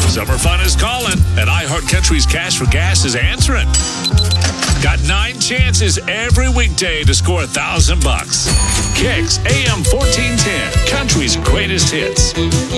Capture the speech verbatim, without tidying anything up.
Summer fun is calling, and iHeart Country's Cash for Gas is answering. Got nine chances every weekday to score a thousand bucks. Kicks A M fourteen ten, Country's greatest hits.